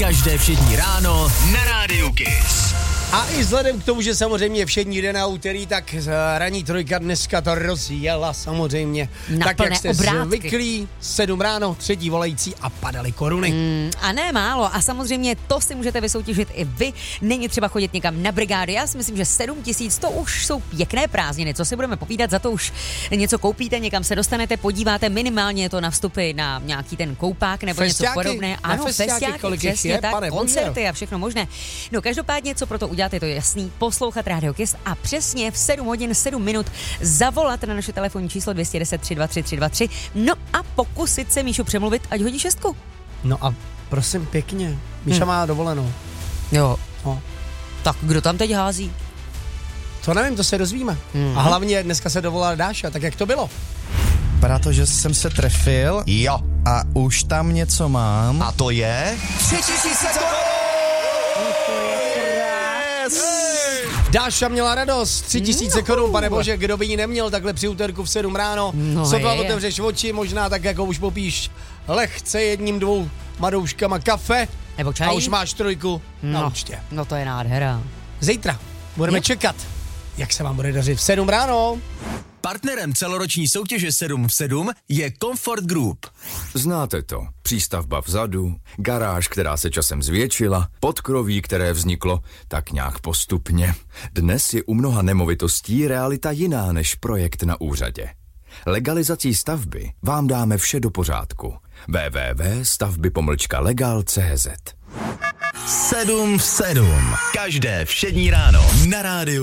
Každé všední ráno na Rádiu Kiss. A i vzhledem k tomu, že samozřejmě všední den a úterý, tak ranní trojka dneska to rozjela samozřejmě. Na tak plné jak jste obrátky. zvyklí, 7 ráno, třetí volající a padaly koruny. A ne málo. A samozřejmě to si můžete vysoutěžit i vy. Není třeba chodit někam na brigády. Já si myslím, že 7 000 to už jsou pěkné prázdniny. Co si budeme povídat, za to už něco koupíte, někam se dostanete, podíváte, minimálně je to na vstupy na nějaký ten koupák nebo Festiáky? něco podobné. Na Ano, festiáky, kolik jich přesně je, tak, pane bože. koncerty a všechno možné. No každopádně, co pro to udělat, je to jasný. Poslouchat Rádio Kiss a přesně v 7 hodin 7 minut zavolat na naše telefonní číslo 210 323 323. No a pokusit se Míšu přemluvit, ať hodí 6. No a prosím pěkně, Míša má dovolenou. Jo. No. Tak kdo tam teď hází? To nevím, to se dozvíme. A hlavně dneska se dovolala Dáša, tak jak to bylo? Vypadá to, že jsem se trefil. Jo. A už tam něco mám. A to je 3000 korun! Dáša měla radost, 3000 korun, pane bože, kdo by ji neměl takhle při úterku v 7 ráno. No Sotva je. otevřeš oči, možná tak jako už popíš lehce jedním, dvou madouškama kafe Nebo čaj? a už máš trojku na účtě. No to je nádhera. Zítra budeme čekat, jak se vám bude dařit v 7 ráno. partnerem celoroční soutěže 7 v 7 je Comfort Group. Znáte to. Přístavba vzadu, garáž, která se časem zvětšila, podkroví, které vzniklo tak nějak postupně. Dnes je u mnoha nemovitostí realita jiná než projekt na úřadě. Legalizací stavby vám dáme vše do pořádku. www.stavby-legal.cz 7 v 7. Každé všední ráno na Rádiu